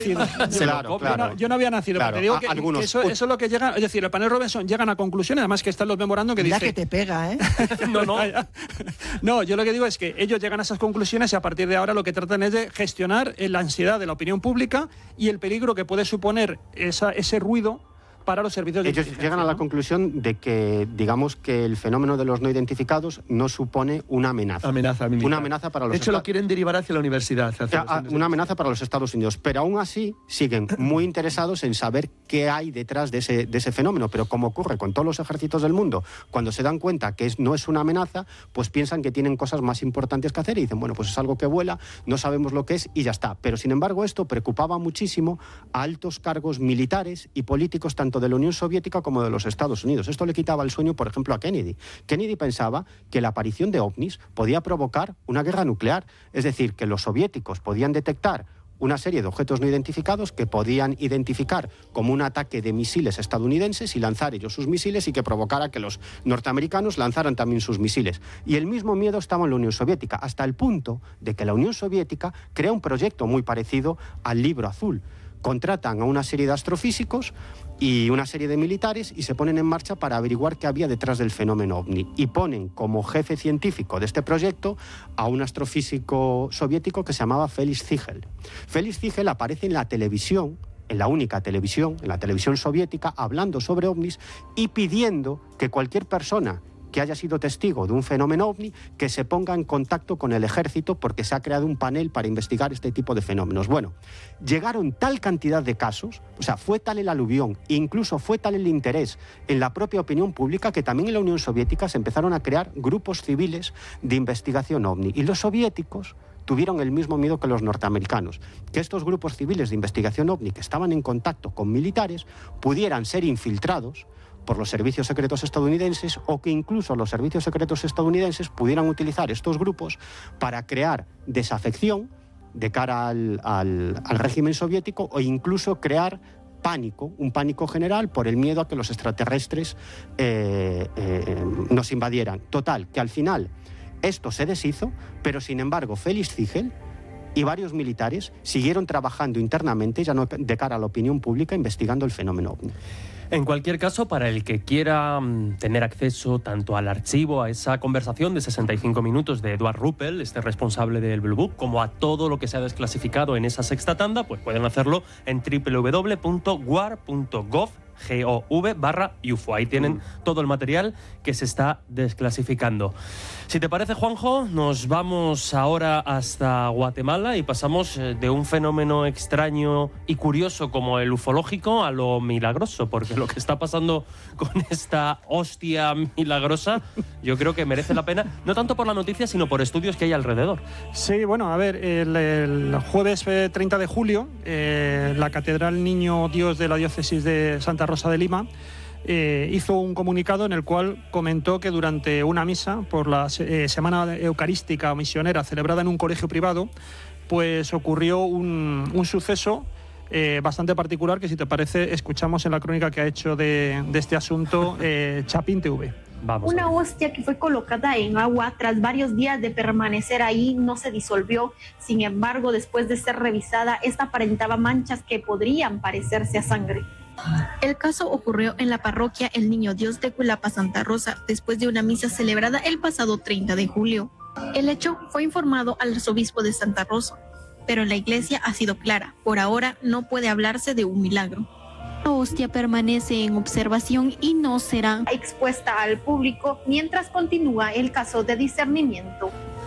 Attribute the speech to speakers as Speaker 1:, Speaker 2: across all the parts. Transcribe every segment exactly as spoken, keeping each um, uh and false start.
Speaker 1: Claro, claro.
Speaker 2: Yo no, yo no había nacido,
Speaker 1: claro,
Speaker 2: pero te digo que,
Speaker 1: algunos,
Speaker 2: que eso, eso es lo que llega. Es decir, el panel Robinson llegan a conclusiones, además que están los memorandos que
Speaker 3: Mira
Speaker 2: dice.
Speaker 3: que te pega, ¿eh?
Speaker 2: no, no. no, yo lo que digo es que ellos llegan a esas conclusiones y a partir de ahora lo que tratan es de gestionar la ansiedad de la opinión pública y el peligro que puede suponer esa, ese ruido para los servicios de
Speaker 1: Ellos
Speaker 2: inteligencia,
Speaker 1: llegan a la
Speaker 2: ¿no?
Speaker 1: conclusión de que, digamos, que el fenómeno de los no identificados no supone una amenaza.
Speaker 4: Amenaza militar.
Speaker 1: Una amenaza para los
Speaker 4: De hecho, lo
Speaker 1: esta-
Speaker 4: quieren derivar hacia la universidad. hacia
Speaker 1: O sea,
Speaker 4: los
Speaker 1: a- una amenaza para los Estados Unidos, pero aún así siguen muy interesados en saber qué hay detrás de ese, de ese fenómeno, pero como ocurre con todos los ejércitos del mundo, cuando se dan cuenta que es, no es una amenaza, pues piensan que tienen cosas más importantes que hacer y dicen, bueno, pues es algo que vuela, no sabemos lo que es y ya está. Pero sin embargo esto preocupaba muchísimo a altos cargos militares y políticos tanto de la Unión Soviética como de los Estados Unidos. Esto le quitaba el sueño, por ejemplo, a Kennedy. Kennedy pensaba que la aparición de ovnis podía provocar una guerra nuclear, es decir, que los soviéticos podían detectar una serie de objetos no identificados que podían identificar como un ataque de misiles estadounidenses y lanzar ellos sus misiles y que provocara que los norteamericanos lanzaran también sus misiles. Y el mismo miedo estaba en la Unión Soviética, hasta el punto de que la Unión Soviética crea un proyecto muy parecido al Libro Azul. Contratan a una serie de astrofísicos y una serie de militares y se ponen en marcha para averiguar qué había detrás del fenómeno ovni. Y ponen como jefe científico de este proyecto a un astrofísico soviético que se llamaba Félix Ziegel. Félix Ziegel aparece en la televisión, en la única televisión, en la televisión soviética, hablando sobre ovnis y pidiendo que cualquier persona que haya sido testigo de un fenómeno ovni, que se ponga en contacto con el ejército porque se ha creado un panel para investigar este tipo de fenómenos. Bueno, llegaron tal cantidad de casos, o sea, fue tal el aluvión, incluso fue tal el interés en la propia opinión pública que también en la Unión Soviética se empezaron a crear grupos civiles de investigación ovni. Y los soviéticos tuvieron el mismo miedo que los norteamericanos, que estos grupos civiles de investigación ovni que estaban en contacto con militares pudieran ser infiltrados por los servicios secretos estadounidenses o que incluso los servicios secretos estadounidenses pudieran utilizar estos grupos para crear desafección de cara al, al, al régimen soviético o incluso crear pánico, un pánico general por el miedo a que los extraterrestres eh, eh, nos invadieran. Total, que al final esto se deshizo, pero sin embargo Félix Ziegel y varios militares siguieron trabajando internamente, ya no de cara a la opinión pública, investigando el fenómeno ovni.
Speaker 5: En cualquier caso, para el que quiera um, tener acceso tanto al archivo, a esa conversación de sesenta y cinco minutos de Eduard Ruppel, este responsable del Blue Book, como a todo lo que se ha desclasificado en esa sexta tanda, pues pueden hacerlo en doble u doble u doble u punto war punto gov barra U F O. Ahí tienen todo el material que se está desclasificando. Si te parece, Juanjo, nos vamos ahora hasta Guatemala y pasamos de un fenómeno extraño y curioso como el ufológico a lo milagroso, porque lo que está pasando con esta hostia milagrosa yo creo que merece la pena, no tanto por la noticia, sino por estudios que hay alrededor.
Speaker 2: Sí, bueno, a ver, el, el jueves treinta de julio, eh, la Catedral Niño Dios de la Diócesis de Santa Rosa de Lima eh, hizo un comunicado en el cual comentó que durante una misa por la eh, Semana Eucarística Misionera celebrada en un colegio privado, pues ocurrió un, un suceso eh, bastante particular que, si te parece, escuchamos en la crónica que ha hecho de, de este asunto eh, Chapín T V.
Speaker 5: Vamos.
Speaker 6: Una hostia que fue colocada en agua tras varios días de permanecer ahí no se disolvió. Sin embargo, después de ser revisada, esta aparentaba manchas que podrían parecerse a sangre.
Speaker 7: El caso ocurrió en la parroquia El Niño Dios de Cuilapa, Santa Rosa, después de una misa celebrada el pasado treinta de julio. El hecho fue informado al arzobispo de Santa Rosa, pero la iglesia ha sido clara. Por ahora no puede hablarse de un milagro.
Speaker 8: La hostia permanece en observación y no será
Speaker 6: expuesta al público mientras continúa el caso de discernimiento.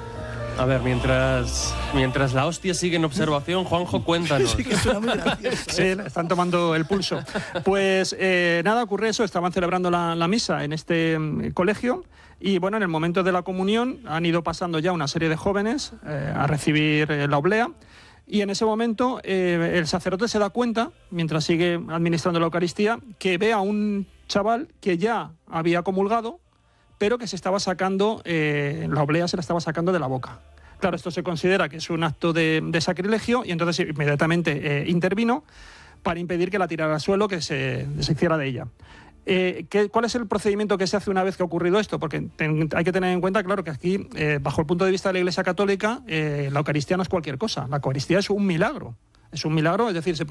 Speaker 5: A ver, mientras, mientras la hostia sigue en observación, Juanjo, cuéntanos.
Speaker 3: Sí, que suena muy gracioso.
Speaker 2: Sí, están tomando el pulso. Pues eh, nada, ocurre eso, estaban celebrando la, la misa en este um, colegio y bueno, en el momento de la comunión han ido pasando ya una serie de jóvenes eh, a recibir eh, la oblea y en ese momento eh, el sacerdote se da cuenta, mientras sigue administrando la Eucaristía, que ve a un chaval que ya había comulgado, pero que se estaba sacando, eh, la oblea se la estaba sacando de la boca. Claro, esto se considera que es un acto de, de sacrilegio y entonces inmediatamente eh, intervino para impedir que la tirara al suelo, que se deshiciera de ella. Eh, ¿qué, ¿Cuál es el procedimiento que se hace una vez que ha ocurrido esto? Porque ten, hay que tener en cuenta, claro, que aquí, eh, bajo el punto de vista de la Iglesia Católica, eh, la Eucaristía no es cualquier cosa. La Eucaristía es un milagro. Es un milagro, es decir, se